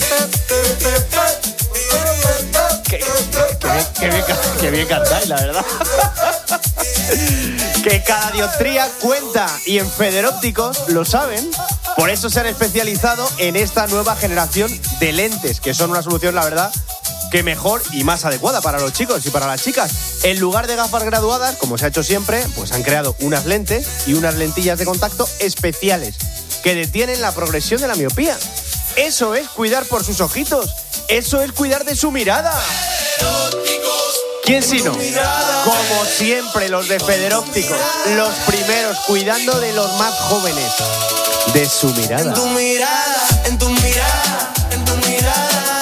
Qué, qué, bien, qué, bien, qué bien cantáis, la verdad. Que cada dioptría cuenta y en Federópticos lo saben. Por eso se han especializado en esta nueva generación de lentes, que son una solución, la verdad, que mejor y más adecuada para los chicos y para las chicas. En lugar de gafas graduadas, como se ha hecho siempre, pues han creado unas lentes y unas lentillas de contacto especiales que detienen la progresión de la miopía. Eso es cuidar por sus ojitos. Eso es cuidar de su mirada. ¿Quién si no? Como siempre, los de Federópticos, los primeros cuidando de los más jóvenes, de su mirada. En tu mirada, en tu mirada, en tu mirada.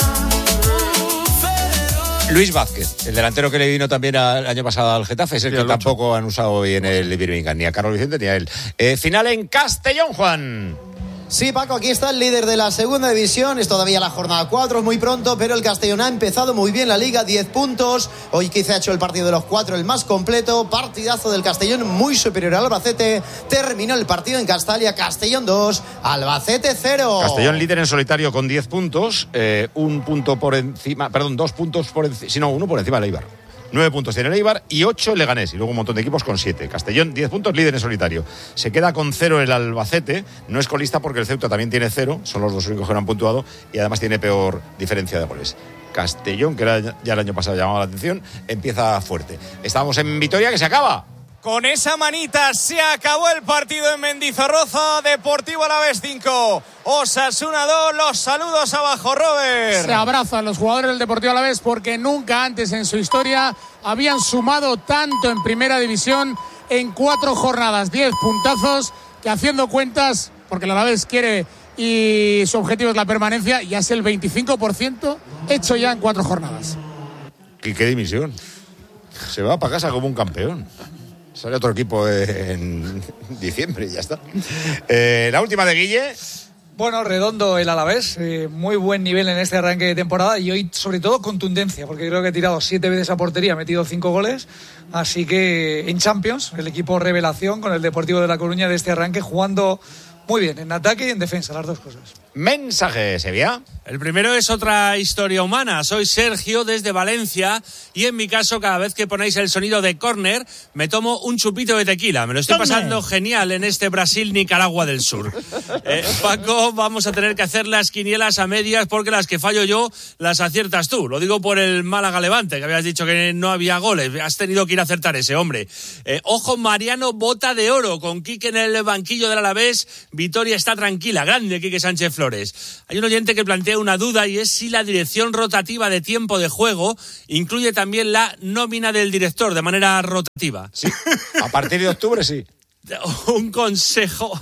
Luis Vázquez, el delantero que le vino también el año pasado al Getafe, es el Sí, que el tampoco han usado hoy en el Birmingham, ni a Carlos Vicente ni a él. Eh, final en Castellón, Juan. Sí, Paco, aquí está el líder de la segunda división. Es todavía la jornada cuatro, es muy pronto, pero el Castellón ha empezado muy bien la liga, diez puntos. Hoy quizá ha hecho el partido de los cuatro el más completo. Partidazo del Castellón, muy superior al Albacete. Terminó el partido en Castalia, Castellón dos, Albacete cero. Castellón líder en solitario con diez puntos, eh, un punto por encima, perdón, dos puntos por encima, si no, uno por encima del Eibar. Nueve puntos tiene el Eibar y ocho el Leganés. Y luego un montón de equipos con siete. Castellón, diez puntos, líder en solitario. Se queda con cero el Albacete. No es colista porque el Ceuta también tiene cero. Son los dos únicos que no han puntuado. Y además tiene peor diferencia de goles. Castellón, que era ya el año pasado llamaba la atención, empieza fuerte. Estamos en Vitoria, que se acaba. Con esa manita se acabó el partido en Mendizorroza. Deportivo Alavés cinco, Osasuna dos. Los saludos abajo, Robert. Se abrazan los jugadores del Deportivo Alavés porque nunca antes en su historia habían sumado tanto en primera división en cuatro jornadas. Diez puntazos que, haciendo cuentas, porque el Alavés quiere y su objetivo es la permanencia, ya es el veinticinco por ciento hecho ya en cuatro jornadas. ¿Qué, qué dimisión? Se va para casa como un campeón. Sale otro equipo en diciembre y ya está. Eh, la última de Guille. Bueno, redondo el Alavés, eh, muy buen nivel en este arranque de temporada y hoy sobre todo contundencia, porque creo que he tirado siete veces a portería, he metido cinco goles, así que en Champions, el equipo revelación con el Deportivo de La Coruña de este arranque, jugando muy bien, en ataque y en defensa, las dos cosas. Mensaje, Sevilla. El primero es otra historia humana. Soy Sergio desde Valencia y en mi caso cada vez que ponéis el sonido de córner me tomo un chupito de tequila. Me lo estoy pasando genial en este Brasil-Nicaragua del Sur. Eh, Paco, vamos a tener que hacer las quinielas a medias porque las que fallo yo las aciertas tú. Lo digo por el Málaga-Levante, que habías dicho que no había goles. Has tenido que ir a acertar ese, hombre. Eh, ojo, Mariano, bota de oro con Quique en el banquillo del Alavés. Vitoria está tranquila. Grande Quique Sánchez Flores. Hay un oyente que plantea una duda y es si la dirección rotativa de tiempo de juego incluye también la nómina del director de manera rotativa. Sí, a partir de octubre sí. Un consejo...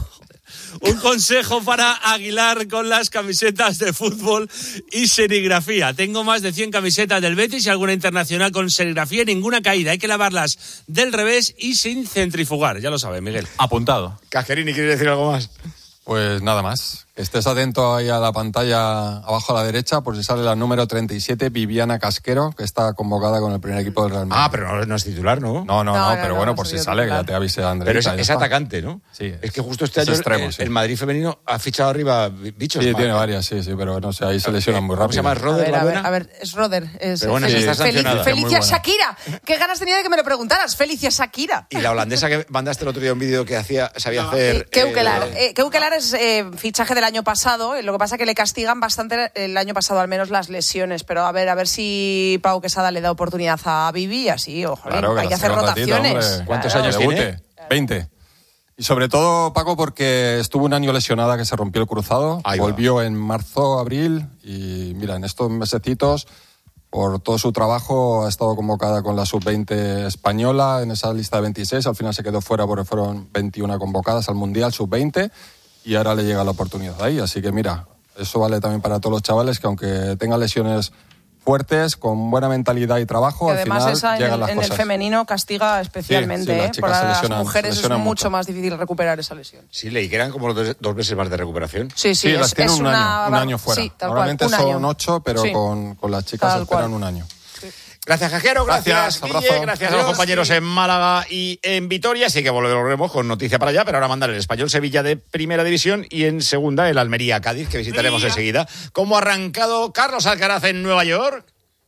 Un consejo para Aguilar con las camisetas de fútbol y serigrafía. Tengo más de cien camisetas del Betis y alguna internacional con serigrafía y ninguna caída. Hay que lavarlas del revés y sin centrifugar. Ya lo sabe, Miguel. Apuntado. Casquerini, ¿quiere decir algo más? Pues nada más. Estés atento ahí a la pantalla abajo a la derecha por si sale la número treinta y siete, Viviana Casquero, que está convocada con el primer equipo del Real Madrid. Ah, pero no, no es titular, ¿no? No, no, no, No, no no, pero no, bueno, no por si soy sale, titular. que ya te avise Andrés. Pero es, es atacante, ¿no? Sí. Es que justo este Es año extremo, el, sí. el Madrid femenino ha fichado arriba bichos. Sí, más. tiene varias, sí, sí, pero no sé, ahí se lesionan muy rápido. ¿Cómo se llama? A ¿Roder, ver, la a ver, buena? a ver, es Roder. Es Pero bueno, Fel- sí está Felic- sancionada. Felicia Muy buena. Shakira. Qué ganas tenía de que me lo preguntaras. Felicia Shakira. Y la holandesa que mandaste el otro día un vídeo que hacía, sabía hacer... Keukelar. eh, Eh, Keukelar es eh, fichaje del año pasado. Lo que pasa es que le castigan bastante el año pasado, al menos las lesiones. Pero a ver, a ver si Pau Quesada le da oportunidad a Vivi y así, ojo, Claro, que hay que la hacer saca un ratito, rotaciones. hombre. ¿Cuántos Claro. años Debute. tiene? veinte. Y sobre todo, Paco, porque estuvo un año lesionada que se rompió el cruzado. Ahí va. Volvió en marzo, abril. Y mira, en estos mesecitos, por todo su trabajo, ha estado convocada con la sub veinte española en esa lista de veintiséis. Al final se quedó fuera porque fueron veintiuna convocadas al Mundial sub veinte. Y ahora le llega la oportunidad ahí. Así que mira, eso vale también para todos los chavales que aunque tengan lesiones fuertes, con buena mentalidad y trabajo, Que al además final esa en, llegan el, las en el cosas. femenino castiga especialmente. Sí, sí, las ¿eh? chicas Para se las lesionan- mujeres se es lesionan mucho mucho. más difícil recuperar esa lesión. Sí, leí que eran como dos, dos meses más de recuperación. Sí, sí, Sí, las es, tienen es un una... año, un año fuera. Sí, tal Normalmente cual, un son año. ocho, pero Sí. con, con las chicas Tal esperan cual. un año. Gracias, Jajero. Gracias, Gracias, Guille, abrazo. gracias a los Adiós. compañeros en Málaga y en Vitoria. Así que volveremos con noticia para allá, pero ahora mandar el Español Sevilla de Primera División y en Segunda el Almería Cádiz, que visitaremos enseguida. ¿Cómo ha arrancado Carlos Alcaraz en Nueva York?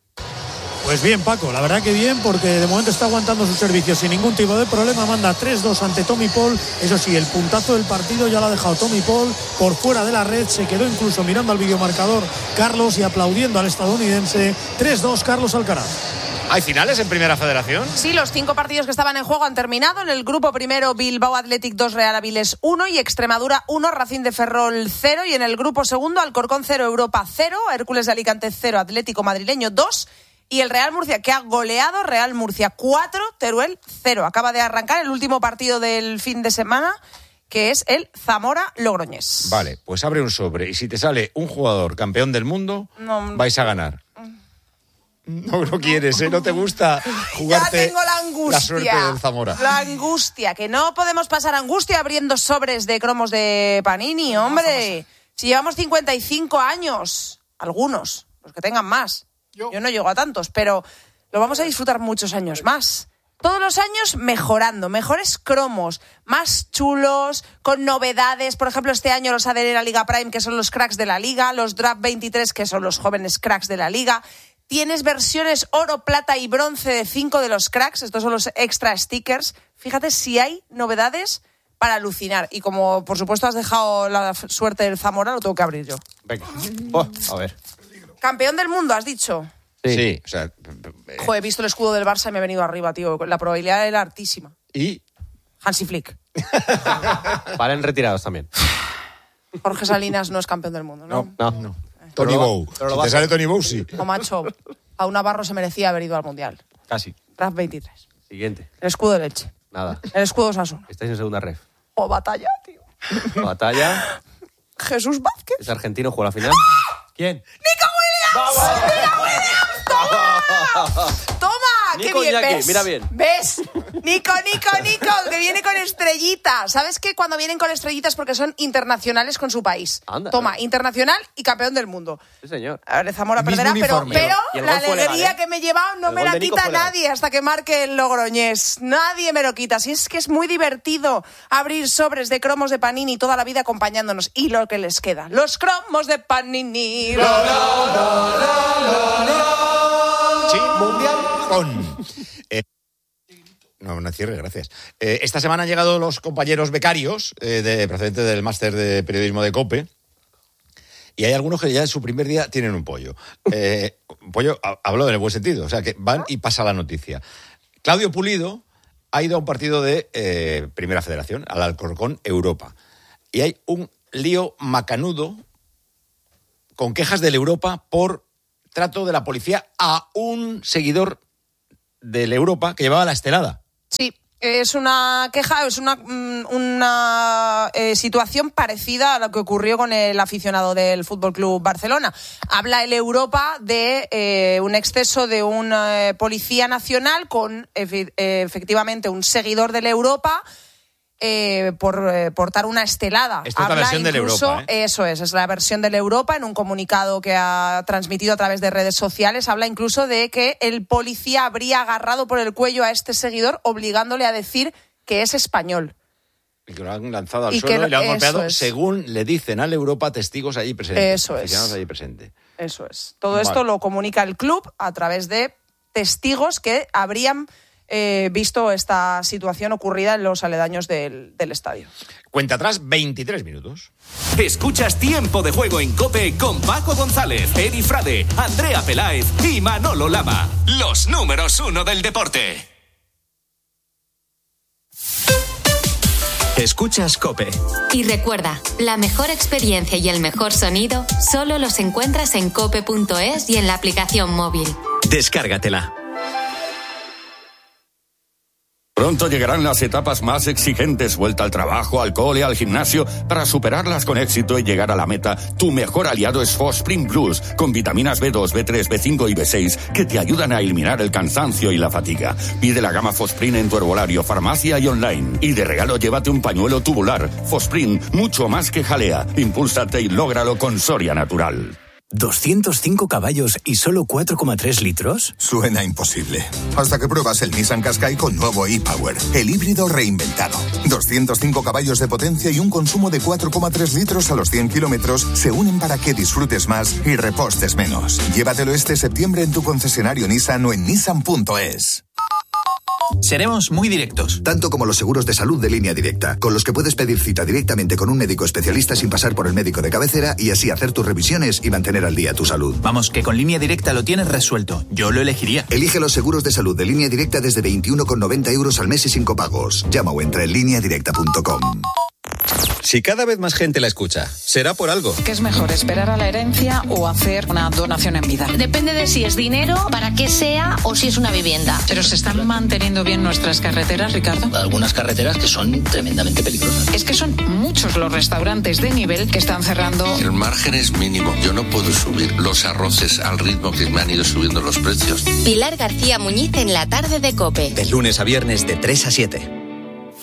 Pues bien, Paco, la verdad que bien, porque de momento está aguantando su servicio sin ningún tipo de problema. Manda tres dos ante Tommy Paul. Eso sí, el puntazo del partido ya lo ha dejado Tommy Paul por fuera de la red. Se quedó incluso mirando al videomarcador Carlos y aplaudiendo al estadounidense. tres dos, Carlos Alcaraz. ¿Hay finales en Primera Federación? Sí, los cinco partidos que estaban en juego han terminado. En el grupo primero, Bilbao Athletic dos, Real Avilés uno y Extremadura uno, Racing de Ferrol cero. Y en el grupo segundo, Alcorcón cero, Europa cero, Hércules de Alicante cero, Atlético Madrileño dos. Y el Real Murcia, que ha goleado, Real Murcia cuatro, Teruel cero. Acaba de arrancar el último partido del fin de semana, que es el Zamora-Logroñés. Vale, pues abre un sobre y si te sale un jugador campeón del mundo, No. vais a ganar. No lo quieres, ¿eh? No te gusta jugarte Ya tengo la angustia. la suerte del Zamora. La angustia, que no podemos pasar angustia abriendo sobres de cromos de Panini, hombre. Si llevamos cincuenta y cinco años, algunos, los que tengan más. Yo. Yo no llego a tantos, pero lo vamos a disfrutar muchos años más. Todos los años mejorando, mejores cromos, más chulos, con novedades. Por ejemplo, este año los A D N de la Liga Prime, que son los cracks de la Liga, los Draft veintitrés, que son los jóvenes cracks de la Liga. Tienes versiones oro, plata y bronce de cinco de los cracks. Estos son los extra stickers. Fíjate si hay novedades para alucinar. Y como, por supuesto, has dejado la suerte del Zamora, lo tengo que abrir yo. Venga. Oh, a ver. Campeón del mundo, has dicho. Sí. sí, o sea... Eh. Joder, he visto el escudo del Barça y me he venido arriba, tío. La probabilidad era altísima. ¿Y? Hansi Flick. Valen retirados también. Jorge Salinas no es campeón del mundo, ¿no? No, no. Tony Bow. Pero lo Si va te a sale ser. Tony Bow, sí. O macho, Pau Navarro se merecía haber ido al Mundial. Casi. Draft veintitrés. Siguiente. El escudo de Leche. Nada. El escudo de Osasuna. Estáis en segunda ref. O batalla, tío. Batalla. Jesús Vázquez. ¿Es argentino? ¿Juega la final? ¿Quién? ¡Nico Williams! ¡Nico Williams! ¡Toma! ¡Toma! Nico ¡Qué bien! Iñaki, ¿Ves? mira bien. ¿Ves? Nico, Nico, Nico, que viene con estrellita. ¿Sabes qué? Cuando vienen con estrellitas porque son internacionales con su país. Anda. Toma, internacional y campeón del mundo. Sí, señor. A ver, Zamora Mismo perderá, pero, uniforme. pero Y el la gol fue alegría legal, ¿eh? que me he llevado no El me gol la de Nico quita fue legal. nadie hasta que marque el Logroñés. Nadie me lo quita. Si es que es muy divertido abrir sobres de cromos de Panini toda la vida acompañándonos. Y lo que les queda, los cromos de Panini. Sí, mundial con... Eh, no, no cierre, gracias. Eh, esta semana han llegado los compañeros becarios eh, de, procedentes del máster de periodismo de COPE. Y hay algunos que ya en su primer día tienen un pollo. Eh, un pollo, hablo en el buen sentido, o sea, que van y pasa la noticia. Claudio Pulido ha ido a un partido de eh, Primera Federación, al Alcorcón Europa. Y hay un lío macanudo con quejas del Europa por trato de la policía a un seguidor del Europa que llevaba la estelada. Sí, es una queja, es una, una eh, situación parecida a lo que ocurrió con el aficionado del F C Barcelona. Habla el Europa de eh, un exceso de un eh, policía nacional con efe, eh, efectivamente un seguidor del Europa eh, por eh, portar una estelada. Esta es la Habla versión del incluso, Europa, ¿eh? Eso es, es la versión del Europa en un comunicado que ha transmitido a través de redes sociales. Habla incluso de que el policía habría agarrado por el cuello a este seguidor obligándole a decir que es español. Y que lo han lanzado al Y suelo que- y le han eso golpeado, es. según le dicen al Europa testigos allí presentes. Eso es. Aficionados allí presentes. Eso es. Todo Vale. esto lo comunica el club a través de testigos que habrían eh, visto esta situación ocurrida en los aledaños del, del estadio. Cuenta atrás, veintitrés minutos. Escuchas Tiempo de Juego en COPE con Paco González, Edi Frade, Andrea Peláez y Manolo Lama. Los números uno del deporte. Escuchas COPE. Y recuerda, la mejor experiencia y el mejor sonido solo los encuentras en cope punto es y en la aplicación móvil. Descárgatela. Pronto llegarán las etapas más exigentes, vuelta al trabajo, al cole, al gimnasio. Para superarlas con éxito y llegar a la meta, tu mejor aliado es Fosprint Plus, con vitaminas B dos, B tres, B cinco y B seis que te ayudan a eliminar el cansancio y la fatiga. Pide la gama Fosprint en tu herbolario, farmacia y online. Y de regalo llévate un pañuelo tubular. Fosprint, mucho más que jalea. Impúlsate y lógralo con Soria Natural. ¿doscientos cinco caballos y solo cuatro coma tres litros? Suena imposible. Hasta que pruebas el Nissan Qashqai con nuevo e-Power, el híbrido reinventado. doscientos cinco caballos de potencia y un consumo de cuatro coma tres litros a los cien kilómetros se unen para que disfrutes más y repostes menos. Llévatelo este septiembre en tu concesionario Nissan o en nissan punto es. Seremos muy directos. Tanto como los seguros de salud de Línea Directa, con los que puedes pedir cita directamente con un médico especialista sin pasar por el médico de cabecera y así hacer tus revisiones y mantener al día tu salud. Vamos, que con Línea Directa lo tienes resuelto. Yo lo elegiría. Elige los seguros de salud de Línea Directa desde veintiuno con noventa euros al mes y sin copagos. Llama o entra en línea directa punto com. Si cada vez más gente la escucha, será por algo. ¿Qué es mejor, esperar a la herencia o hacer una donación en vida? Depende de si es dinero, para qué sea o si es una vivienda. Pero se están manteniendo bien nuestras carreteras, Ricardo. Algunas carreteras que son tremendamente peligrosas. Es que son muchos los restaurantes de nivel que están cerrando. El margen es mínimo. Yo no puedo subir los arroces al ritmo que me han ido subiendo los precios. Pilar García Muñiz en la tarde de COPE. De lunes a viernes de tres a siete.